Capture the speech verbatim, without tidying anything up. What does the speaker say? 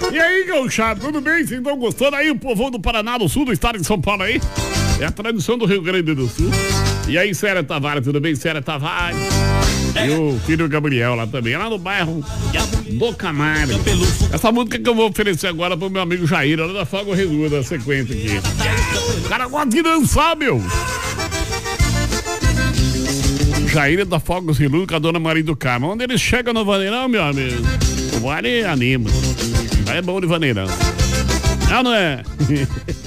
E aí, gauchado, tudo bem? Vocês estão gostando aí? O povão do Paraná, do sul do estado de São Paulo aí? É a tradição do Rio Grande do Sul. E aí, Célia Tavares, tudo bem? Célia Tavares. E o filho Gabriel lá também, lá no bairro do Camargo. Essa música que eu vou oferecer agora pro meu amigo Jair, lá da Fogo Resuda, da sequência aqui. O cara gosta de dançar, meu. Jair é da Fogos Reludo com a dona Maria do Carmo. Onde eles chegam no vaneirão, meu amigo, o vale anima. Aí é bom de vaneirão. Não, não é?